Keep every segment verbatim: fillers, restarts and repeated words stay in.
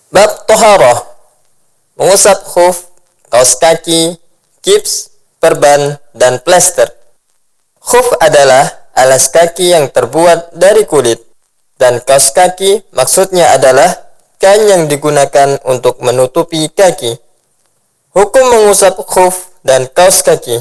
Bab Toharoh, mengusap khuf, kaos kaki, kips, perban, dan plester. Khuf adalah alas kaki yang terbuat dari kulit, dan kaos kaki maksudnya adalah kain yang digunakan untuk menutupi kaki. Hukum mengusap khuf dan kaos kaki.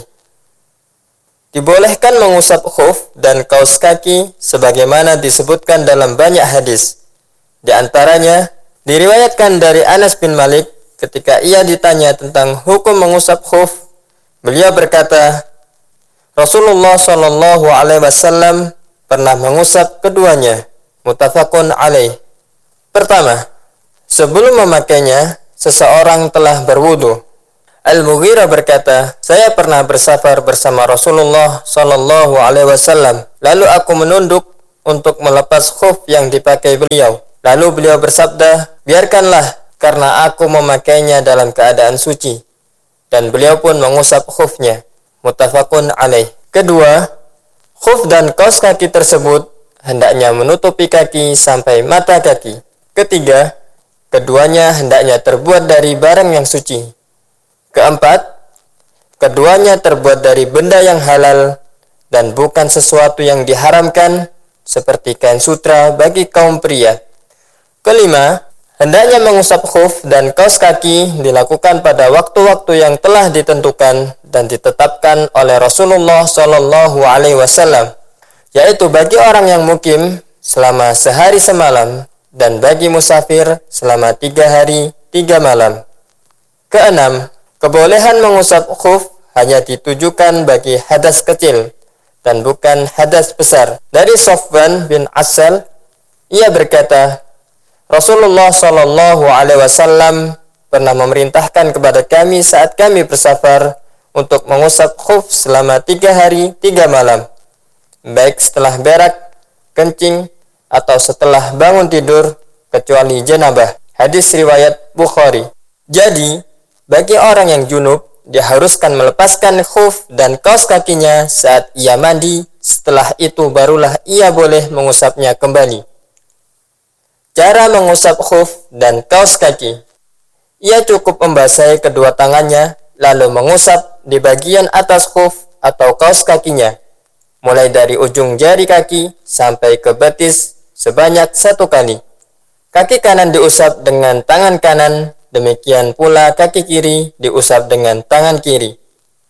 Dibolehkan mengusap khuf dan kaos kaki sebagaimana disebutkan dalam banyak hadis. Di antaranya, diriwayatkan dari Anas bin Malik ketika ia ditanya tentang hukum mengusap khuf, beliau berkata, Rasulullah shallallahu alaihi wasallam pernah mengusap keduanya. Muttafaqun alaih. Pertama, sebelum memakainya, seseorang telah berwudu. Al-Mughirah berkata, saya pernah bersafar bersama Rasulullah shallallahu alaihi wasallam. Lalu aku menunduk untuk melepas khuf yang dipakai beliau. Lalu beliau bersabda, biarkanlah karena aku memakainya dalam keadaan suci. Dan beliau pun mengusap khufnya. Muttafaqun alaih. Kedua, khuf dan kaos kaki tersebut hendaknya menutupi kaki sampai mata kaki. Ketiga, keduanya hendaknya terbuat dari barang yang suci. Keempat, keduanya terbuat dari benda yang halal dan bukan sesuatu yang diharamkan seperti kain sutra bagi kaum pria. Kelima, hendaknya mengusap khuf dan kaos kaki dilakukan pada waktu-waktu yang telah ditentukan dan ditetapkan oleh Rasulullah shallallahu alaihi wasallam, yaitu bagi orang yang mukim selama sehari semalam dan bagi musafir selama tiga hari tiga malam. Keenam, kebolehan mengusap khuf hanya ditujukan bagi hadas kecil dan bukan hadas besar. Dari Sofwan bin Asal, ia berkata, Rasulullah shallallahu alaihi wasallam pernah memerintahkan kepada kami saat kami bersafar untuk mengusap khuf selama tiga hari tiga malam, baik setelah berak, kencing, atau setelah bangun tidur, kecuali janabah. Hadis riwayat Bukhari. Jadi, bagi orang yang junub, diharuskan melepaskan khuf dan kaos kakinya saat ia mandi. Setelah itu barulah ia boleh mengusapnya kembali. Cara mengusap khuf dan kaos kaki. Ia cukup membasahi kedua tangannya, lalu mengusap di bagian atas khuf atau kaos kakinya, mulai dari ujung jari kaki sampai ke betis sebanyak satu kali. Kaki kanan diusap dengan tangan kanan, demikian pula kaki kiri diusap dengan tangan kiri.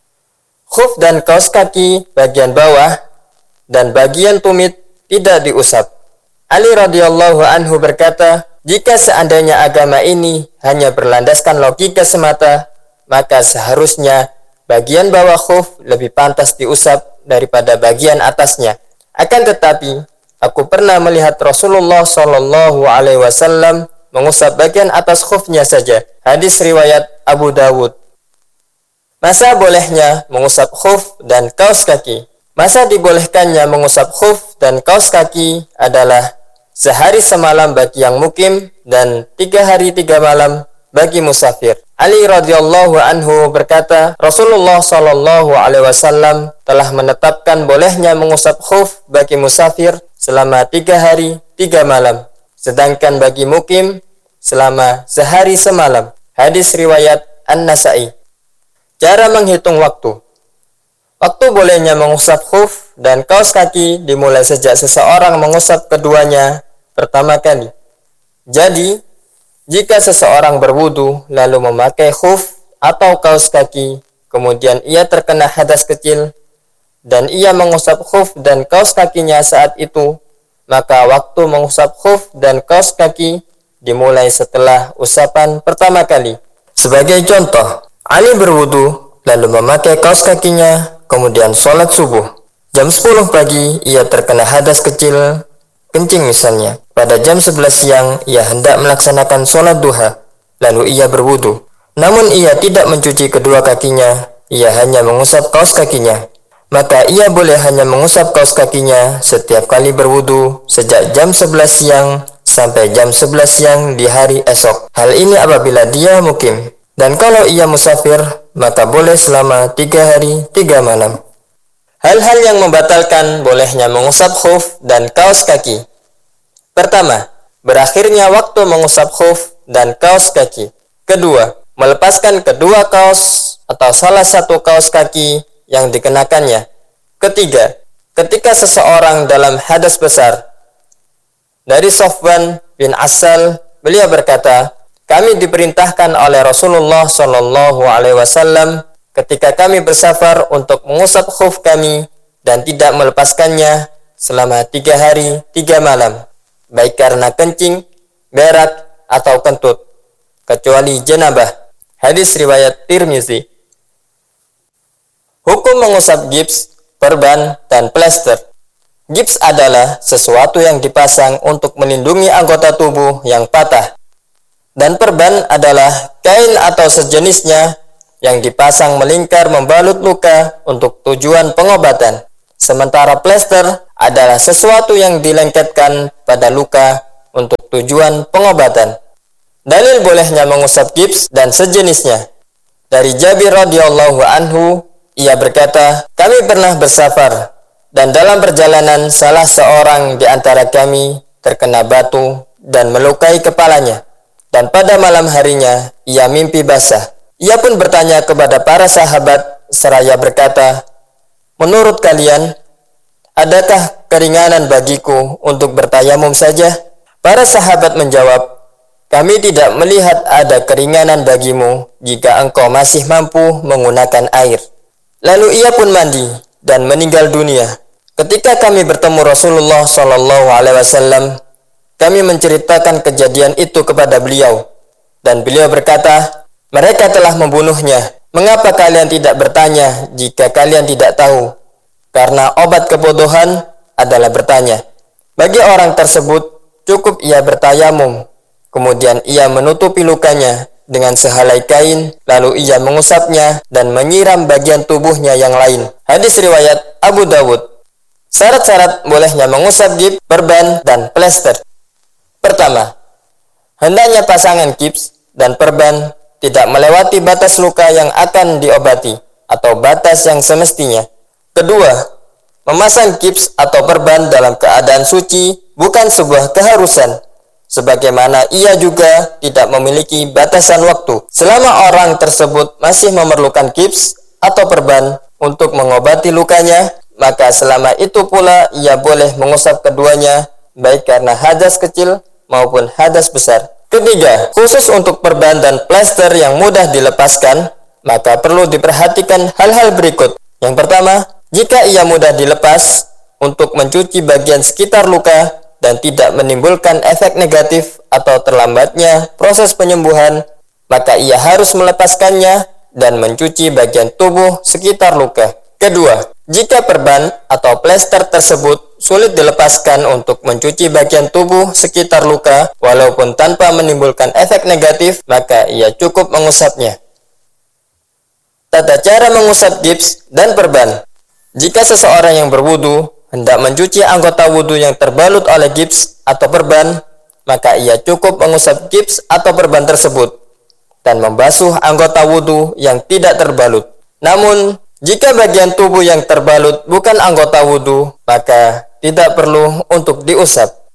Khuf dan kaos kaki bagian bawah dan bagian tumit tidak diusap. Ali radhiyallahu anhu berkata, jika seandainya agama ini hanya berlandaskan logika semata, maka seharusnya bagian bawah khuf lebih pantas diusap daripada bagian atasnya. Akan tetapi, aku pernah melihat Rasulullah shallallahu alaihi wasallam mengusap bagian atas khufnya saja. Hadis riwayat Abu Dawud. Masa bolehnya mengusap khuf dan kaos kaki. Masa dibolehkannya mengusap khuf dan kaos kaki adalah sehari semalam bagi yang mukim dan tiga hari tiga malam bagi musafir. Ali radhiyallahu anhu berkata, Rasulullah shallallahu alaihi wasallam telah menetapkan bolehnya mengusap khuf bagi musafir selama tiga hari tiga malam, sedangkan bagi mukim selama sehari semalam. Hadis riwayat An-Nasa'i. Cara menghitung waktu. Waktu bolehnya mengusap khuf dan kaos kaki dimulai sejak seseorang mengusap keduanya pertama kali. Jadi, jika seseorang berwudu lalu memakai khuf atau kaos kaki, kemudian ia terkena hadas kecil dan ia mengusap khuf dan kaos kakinya saat itu, maka waktu mengusap khuf dan kaos kaki dimulai setelah usapan pertama kali. Sebagai contoh, Ali berwudu lalu memakai kaos kakinya, kemudian sholat subuh. Jam sepuluh pagi ia terkena hadas kecil, kencing misalnya. Pada jam sebelas siang ia hendak melaksanakan sholat duha, lalu ia berwudu. Namun ia tidak mencuci kedua kakinya, ia hanya mengusap kaos kakinya. Maka ia boleh hanya mengusap kaos kakinya setiap kali berwudu sejak jam sebelas siang sampai jam sebelas siang di hari esok. Hal ini apabila dia mukim. Dan kalau ia musafir, maka boleh selama tiga hari tiga malam. Hal-hal yang membatalkan bolehnya mengusap khuf dan kaos kaki. Pertama, berakhirnya waktu mengusap khuf dan kaos kaki. Kedua, melepaskan kedua kaos atau salah satu kaos kaki yang dikenakannya. Ketiga, ketika seseorang dalam hadas besar. Dari Sofwan bin Asal, beliau berkata, kami diperintahkan oleh Rasulullah Shallallahu Alaihi Wasallam ketika kami bersafar untuk mengusap khuf kami dan tidak melepaskannya selama tiga hari, tiga malam, baik karena kencing, berak, atau kentut, kecuali jenabah. Hadis riwayat Tirmizi. Hukum mengusap gips, perban, dan plester. Gips adalah sesuatu yang dipasang untuk melindungi anggota tubuh yang patah. Dan perban adalah kain atau sejenisnya yang dipasang melingkar membalut luka untuk tujuan pengobatan. Sementara plester adalah sesuatu yang dilengketkan pada luka untuk tujuan pengobatan. Dalil bolehnya mengusap gips dan sejenisnya. Dari Jabir radhiyallahu anhu, ia berkata, kami pernah bersafar dan dalam perjalanan salah seorang di antara kami terkena batu dan melukai kepalanya. Dan pada malam harinya ia mimpi basah. Ia pun bertanya kepada para sahabat seraya berkata, menurut kalian, adakah keringanan bagiku untuk bertayamum saja? Para sahabat menjawab, kami tidak melihat ada keringanan bagimu jika engkau masih mampu menggunakan air. Lalu ia pun mandi dan meninggal dunia. Ketika kami bertemu Rasulullah Shallallahu Alaihi Wasallam, kami menceritakan kejadian itu kepada beliau, dan beliau berkata, mereka telah membunuhnya. Mengapa kalian tidak bertanya jika kalian tidak tahu? Karena obat kebodohan adalah bertanya. Bagi orang tersebut, cukup ia bertayamum, kemudian ia menutupi lukanya dengan sehelai kain, lalu ia mengusapnya dan menyiram bagian tubuhnya yang lain. Hadis riwayat Abu Dawud. Syarat-syarat bolehnya mengusap gips, perban, dan plester. Pertama, hendaknya pasangan gips dan perban tidak melewati batas luka yang akan diobati atau batas yang semestinya. Kedua, memasang gips atau perban dalam keadaan suci bukan sebuah keharusan, sebagaimana ia juga tidak memiliki batasan waktu. Selama orang tersebut masih memerlukan gips atau perban untuk mengobati lukanya, maka selama itu pula ia boleh mengusap keduanya, baik karena hadas kecil maupun hadas besar. Ketiga, khusus untuk perban dan plester yang mudah dilepaskan, maka perlu diperhatikan hal-hal berikut. Yang pertama, jika ia mudah dilepas untuk mencuci bagian sekitar luka dan tidak menimbulkan efek negatif atau terlambatnya proses penyembuhan, maka ia harus melepaskannya dan mencuci bagian tubuh sekitar luka. Kedua, jika perban atau plester tersebut sulit dilepaskan untuk mencuci bagian tubuh sekitar luka walaupun tanpa menimbulkan efek negatif, maka ia cukup mengusapnya. Tata cara mengusap gips dan perban. Jika seseorang yang berwudu hendak mencuci anggota wudu yang terbalut oleh gips atau perban, maka ia cukup mengusap gips atau perban tersebut dan membasuh anggota wudu yang tidak terbalut. Namun, jika bagian tubuh yang terbalut bukan anggota wudu, maka tidak perlu untuk diusap.